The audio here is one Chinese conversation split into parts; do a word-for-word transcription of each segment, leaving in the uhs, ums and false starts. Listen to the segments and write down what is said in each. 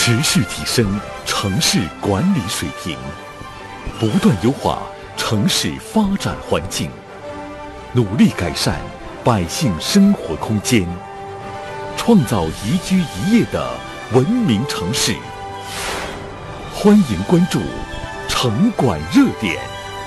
持续提升城市管理水平，不断优化城市发展环境，努力改善百姓生活空间，创造宜居宜业的文明城市。欢迎关注城管热点。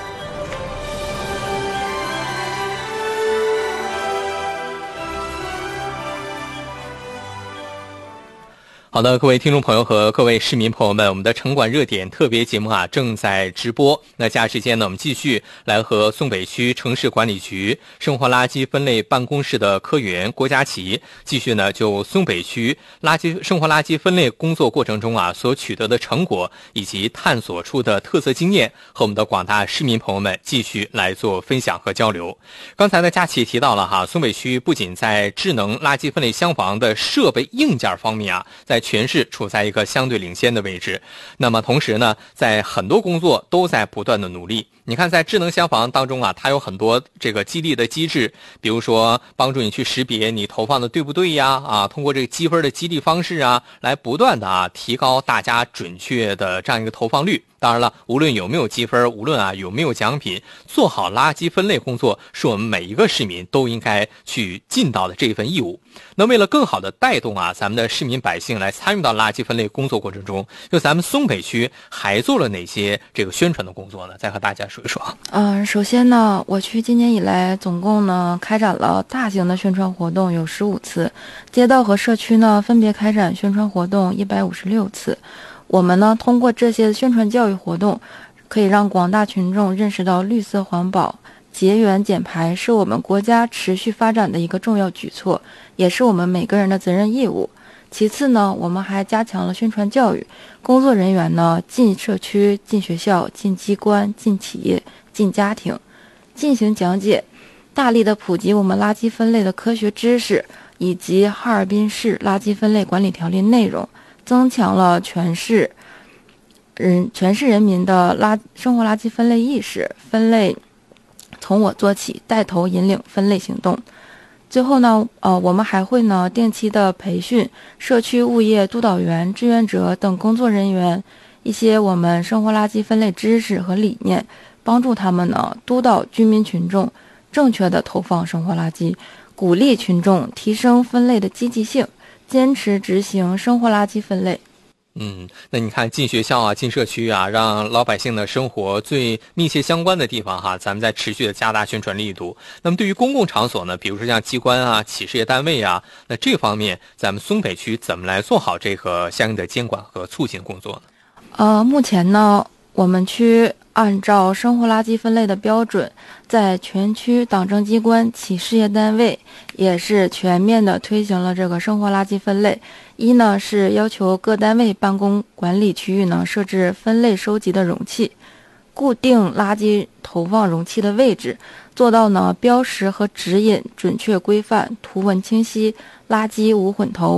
好的，各位听众朋友和各位市民朋友们，我们的城管热点特别节目啊正在直播。那接下来时间呢，我们继续来和松北区城市管理局生活垃圾分类办公室的科员郭佳琪，继续呢就松北区垃圾生活垃圾分类工作过程中啊所取得的成果以及探索出的特色经验，和我们的广大市民朋友们继续来做分享和交流。刚才呢，佳琪提到了哈，松北区不仅在智能垃圾分类箱房的设备硬件方面啊，在全市处在一个相对领先的位置，那么同时呢，在很多工作都在不断的努力。你看，在智能箱房当中啊，它有很多这个激励的机制，比如说帮助你去识别你投放的对不对呀，啊，通过这个积分的激励方式啊，来不断的啊提高大家准确的这样一个投放率。当然了，无论有没有积分，无论啊有没有奖品，做好垃圾分类工作是我们每一个市民都应该去尽到的这份义务。那为了更好的带动啊咱们的市民百姓来参与到垃圾分类工作过程中，就咱们松北区还做了哪些这个宣传的工作呢？再和大家说一说。 嗯、呃，首先呢，我区今年以来总共呢开展了大型的宣传活动有十五次，街道和社区呢分别开展宣传活动一百五十六次。我们呢通过这些宣传教育活动，可以让广大群众认识到绿色环保、节源减排是我们国家持续发展的一个重要举措，也是我们每个人的责任义务。其次呢，我们还加强了宣传教育，工作人员呢进社区、进学校、进机关、进企业、进家庭，进行讲解，大力的普及我们垃圾分类的科学知识，以及哈尔滨市垃圾分类管理条例内容，增强了全市人全市人民的垃生活垃圾分类意识，分类从我做起，带头引领分类行动。最后呢，呃，我们还会呢定期的培训社区物业督导员、志愿者等工作人员一些我们生活垃圾分类知识和理念，帮助他们呢督导居民群众正确的投放生活垃圾，鼓励群众提升分类的积极性，坚持执行生活垃圾分类。 嗯，那你看进学校啊，进社区啊，让老百姓的生活最密切相关的地方哈，咱们在持续的加大宣传力度。那么对于公共场所呢，比如说像机关啊、企事业单位啊，那这方面咱们松北区怎么来做好这个相应的监管和促进工作呢？ 呃，目前呢，我们区按照生活垃圾分类的标准，在全区党政机关、企事业单位也是全面的推行了这个生活垃圾分类。一呢是要求各单位办公管理区域呢设置分类收集的容器，固定垃圾投放容器的位置，做到呢标识和指引准确规范，图文清晰，垃圾无混投